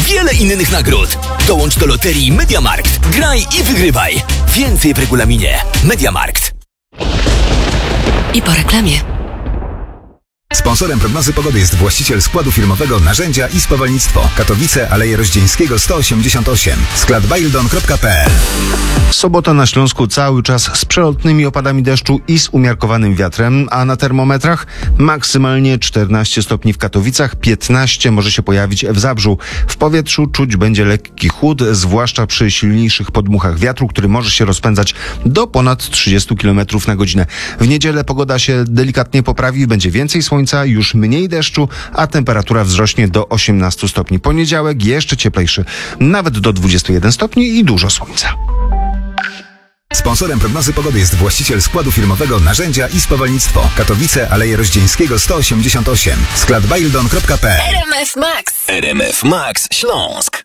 wiele innych nagród. Dołącz do loterii MediaMarkt. Graj i wygrywaj. Więcej w regulaminie. MediaMarkt. I po reklamie. Sponsorem prognozy pogody jest właściciel składu firmowego Narzędzia i Spawalnictwo. Katowice, Aleje Rozdzieńskiego 188. Sklad bildon.pl. Sobota na Śląsku cały czas z przelotnymi opadami deszczu i z umiarkowanym wiatrem, a na termometrach maksymalnie 14 stopni w Katowicach, 15 może się pojawić w Zabrzu. W powietrzu czuć będzie lekki chłód, zwłaszcza przy silniejszych podmuchach wiatru, który może się rozpędzać do ponad 30 km na godzinę. W niedzielę pogoda się delikatnie poprawi, będzie więcej słońca, już mniej deszczu, a temperatura wzrośnie do 18 stopni. Poniedziałek jeszcze cieplejszy, nawet do 21 stopni i dużo słońca. Sponsorem prognozy pogody jest właściciel składu firmowego Narzędzia i Spawalnictwo. Katowice, Aleje Rozdzieńskiego 188. Sklad bildon.pl. RMF Max. RMF Max Śląsk.